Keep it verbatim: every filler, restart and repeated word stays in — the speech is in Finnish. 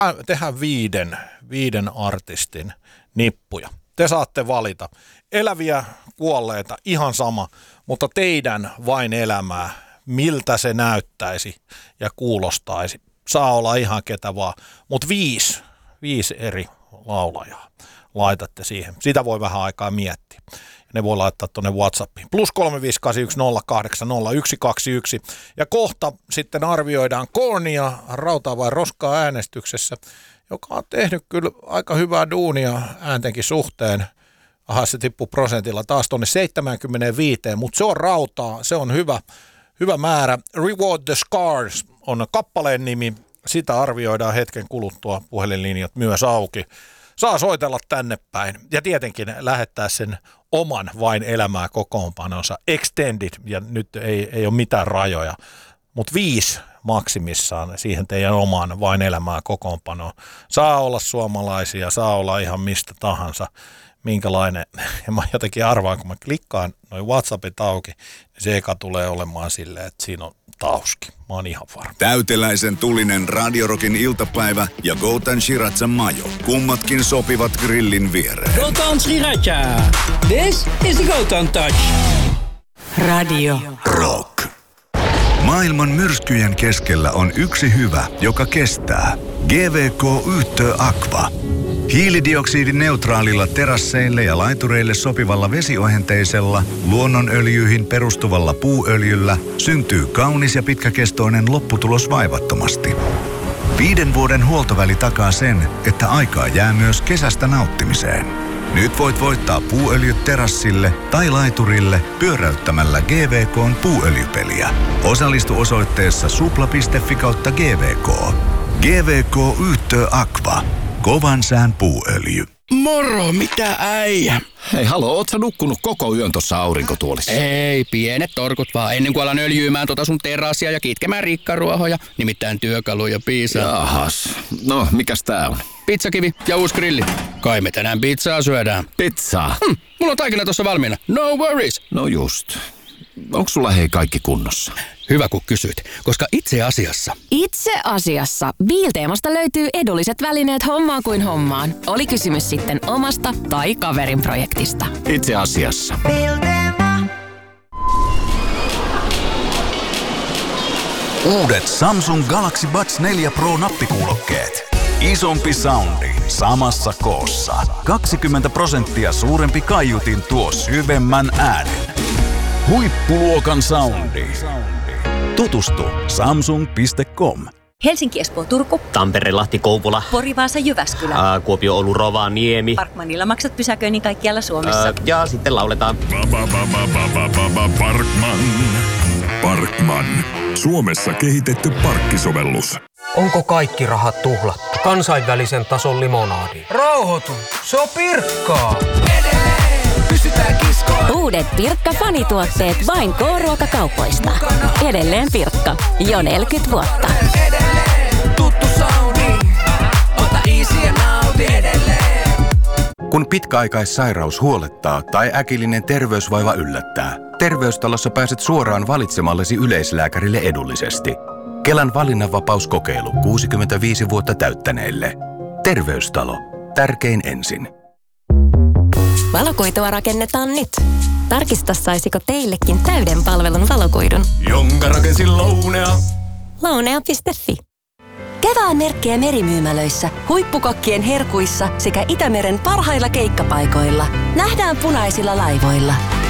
tehdään viiden, viiden artistin nippuja. Te saatte valita. Eläviä, kuolleita, ihan sama, mutta teidän vain elämää, miltä se näyttäisi ja kuulostaisi. Saa olla ihan ketä vaan, mutta viisi, viisi eri laulajaa laitatte siihen. Sitä voi vähän aikaa miettiä. Ne voi laittaa tuonne WhatsAppiin. Plus kolme viisi kahdeksan yksi nolla kahdeksan nolla yksi kaksi yksi. Ja kohta sitten arvioidaan Kornia rautaa vai roskaa äänestyksessä, joka on tehnyt kyllä aika hyvää duunia ääntenkin suhteen. Aha, se tippuu prosentilla taas tuonne seitsemänkymmentäviisi, mutta se on rautaa, se on hyvä, hyvä määrä. Reward the Scars on kappaleen nimi. Sitä arvioidaan hetken kuluttua, puhelinlinjat myös auki. Saa soitella tänne päin ja tietenkin lähettää sen oman vain elämää kokoonpanonsa extended, ja nyt ei, ei ole mitään rajoja, mutta viisi maksimissaan siihen teidän oman vain elämää kokoonpanoon. Saa olla suomalaisia, saa olla ihan mistä tahansa, minkälainen, ja mä jotenkin arvaan, kun mä klikkaan noin WhatsAppit auki, niin se eka tulee olemaan silleen, että siinä on tauski. Mä oon ihan varma. Täyteläisen tulinen Radio Rockin iltapäivä ja Goutan Shiratsa Majo. Kummatkin sopivat grillin viereen. Goutan Shiratsa. This is the Goutan Touch. Radio Rock. Maailman myrskyjen keskellä on yksi hyvä, joka kestää. G V K Yhtö Aqua. Hiilidioksidineutraalilla terasseille ja laitureille sopivalla vesiohenteisella, luonnonöljyihin perustuvalla puuöljyllä syntyy kaunis ja pitkäkestoinen lopputulos vaivattomasti. Viiden vuoden huoltoväli takaa sen, että aikaa jää myös kesästä nauttimiseen. Nyt voit voittaa puuöljyt terassille tai laiturille pyöräyttämällä G V K:n puuöljypeliä. Osallistu osoitteessa supla piste fi kautta G V K. G V K Yhtö Aqua. Kovan sään puuöljy. Moro, mitä äijä? Hei, halo, oot sä nukkunut koko yön tossa aurinkotuolissa? Ei, pienet torkut vaan, ennen kuin alan öljyymään tota sun terassia ja kitkemään rikkaruohoja, nimittäin työkaluja piisaa. Jahas, no mikäs tää on? Pizzakivi ja uusi grilli. Kai me tänään pizzaa syödään. Pizzaa? Hm, mulla on taikina tossa valmiina, no worries. No just. Onko sulla hei kaikki kunnossa? Hyvä kun kysyt, koska itse asiassa... Itse asiassa Biilteemasta löytyy edulliset välineet hommaan kuin hommaan. Oli kysymys sitten omasta tai kaverin projektista. Itse asiassa. Biilteema. Uudet Samsung Galaxy Buds neljä Pro nappikuulokkeet. Isompi soundi samassa koossa. kaksikymmentä prosenttia suurempi kaiutin tuo syvemmän äänen. Huippuluokan soundi. Tutustu samsung piste com. Helsinki, Espoo, Turku. Tampere, Lahti, Kouvola. Pori, Vaasa, Jyväskylä. Ää, Kuopio, Oulu, Rovaniemi. Parkmanilla maksat pysäköinnin kaikkialla Suomessa. Ää, ja sitten lauletaan. Parkman. Parkman. Suomessa kehitetty parkkisovellus. Onko kaikki rahat tuhlattu? Kansainvälisen tason limonadi. Rauhoitu, se on Pirkkaa. Edelleen pysytään kiskoilla. Uudet Pirkka-fanituotteet vain K-ruokakaupoista. Edelleen Pirkka. Jo neljäkymmentä vuotta. Edelleen tuttu soundi. Ota easy ja nauti edelleen. Kun pitkäaikaissairaus huolettaa tai äkillinen terveysvaiva yllättää, Terveystalossa pääset suoraan valitsemallesi yleislääkärille edullisesti. Kelan valinnanvapauskokeilu kuusikymmentäviisi vuotta täyttäneille. Terveystalo. Tärkein ensin. Valokuitua rakennetaan nyt. Tarkista, saisiko teillekin täyden palvelun valokuidun. Jonka rakensin Lounea. Lounea piste fi. Kevään merkkejä merimyymälöissä, huippukokkien herkuissa sekä Itämeren parhailla keikkapaikoilla. Nähdään punaisilla laivoilla.